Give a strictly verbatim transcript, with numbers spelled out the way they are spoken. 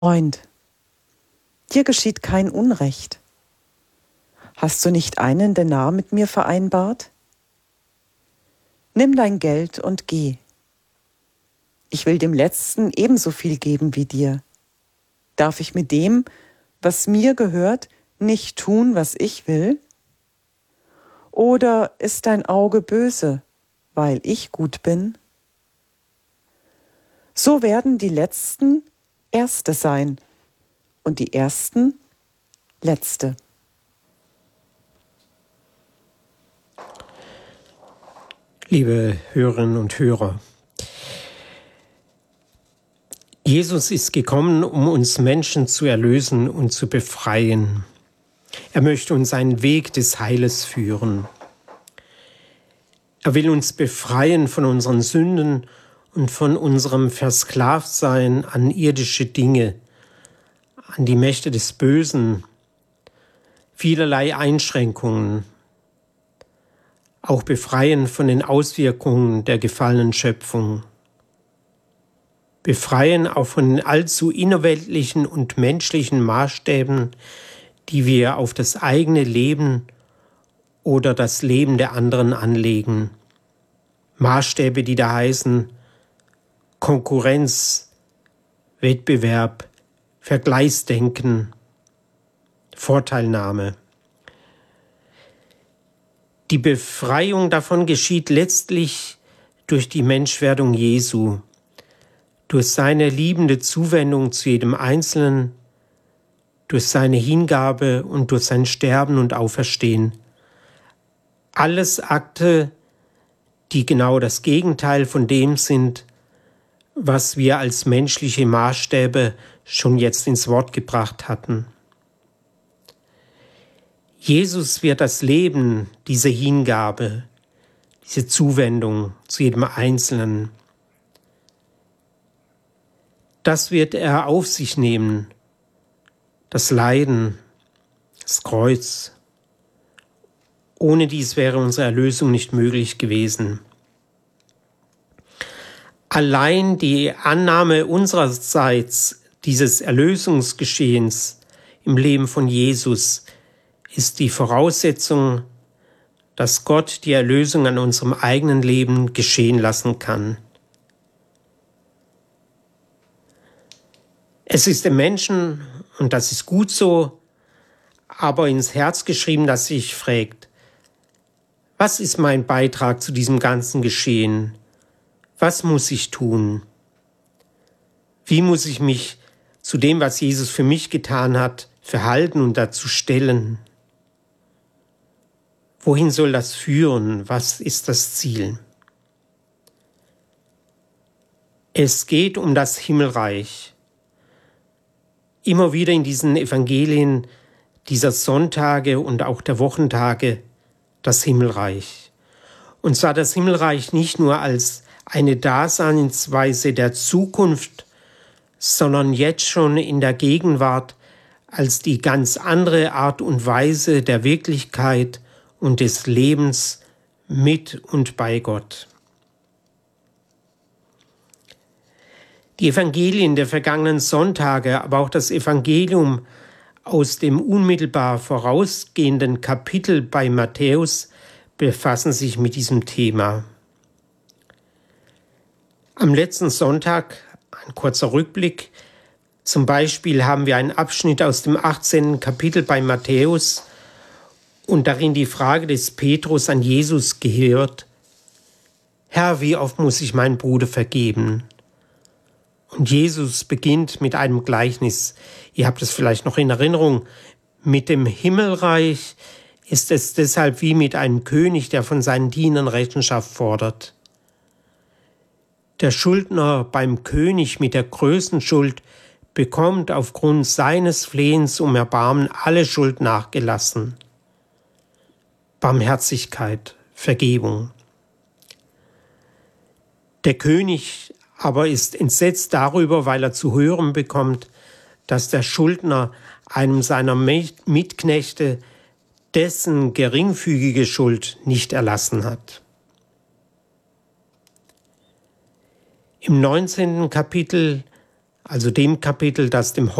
Freund, dir geschieht kein Unrecht. Hast du nicht einen Denar mit mir vereinbart? Nimm dein Geld und geh. Ich will dem Letzten ebenso viel geben wie dir. Darf ich mit dem, was mir gehört, nicht tun, was ich will? Oder ist dein Auge böse, weil ich gut bin? So werden die Letzten Erste sein und die Ersten Letzte. Liebe Hörerinnen und Hörer, Jesus ist gekommen, um uns Menschen zu erlösen und zu befreien. Er möchte uns einen Weg des Heiles führen. Er will uns befreien von unseren Sünden und von unserem Versklavtsein an irdische Dinge, an die Mächte des Bösen, vielerlei Einschränkungen, auch befreien von den Auswirkungen der gefallenen Schöpfung. Befreien auch von den allzu innerweltlichen und menschlichen Maßstäben, die wir auf das eigene Leben oder das Leben der anderen anlegen. Maßstäbe, die da heißen Konkurrenz, Wettbewerb, Vergleichsdenken, Vorteilnahme. Die Befreiung davon geschieht letztlich durch die Menschwerdung Jesu, durch seine liebende Zuwendung zu jedem Einzelnen, durch seine Hingabe und durch sein Sterben und Auferstehen. Alles Akte, die genau das Gegenteil von dem sind, was wir als menschliche Maßstäbe schon jetzt ins Wort gebracht hatten. Jesus wird das Leben, diese Hingabe, diese Zuwendung zu jedem Einzelnen, das wird er auf sich nehmen, das Leiden, das Kreuz. Ohne dies wäre unsere Erlösung nicht möglich gewesen. Allein die Annahme unsererseits dieses Erlösungsgeschehens im Leben von Jesus ist die Voraussetzung, dass Gott die Erlösung an unserem eigenen Leben geschehen lassen kann. Es ist dem Menschen, und das ist gut so, aber ins Herz geschrieben, dass sich fragt, was ist mein Beitrag zu diesem ganzen Geschehen? Was muss ich tun? Wie muss ich mich zu dem, was Jesus für mich getan hat, verhalten und dazu stellen? Wohin soll das führen? Was ist das Ziel? Es geht um das Himmelreich. Immer wieder in diesen Evangelien dieser Sonntage und auch der Wochentage das Himmelreich. Und zwar das Himmelreich nicht nur als eine Daseinsweise der Zukunft, sondern jetzt schon in der Gegenwart als die ganz andere Art und Weise der Wirklichkeit und des Lebens mit und bei Gott. Die Evangelien der vergangenen Sonntage, aber auch das Evangelium aus dem unmittelbar vorausgehenden Kapitel bei Matthäus befassen sich mit diesem Thema. Am letzten Sonntag, ein kurzer Rückblick, zum Beispiel haben wir einen Abschnitt aus dem achtzehnten Kapitel bei Matthäus und darin die Frage des Petrus an Jesus gehört: Herr, wie oft muss ich meinen Bruder vergeben? Und Jesus beginnt mit einem Gleichnis. Ihr habt es vielleicht noch in Erinnerung. Mit dem Himmelreich ist es deshalb wie mit einem König, der von seinen Dienern Rechenschaft fordert. Der Schuldner beim König mit der größten Schuld bekommt aufgrund seines Flehens um Erbarmen alle Schuld nachgelassen. Barmherzigkeit, Vergebung. Der König aber ist entsetzt darüber, weil er zu hören bekommt, dass der Schuldner einem seiner Mitknechte dessen geringfügige Schuld nicht erlassen hat. Im neunzehnten Kapitel also dem Kapitel, das dem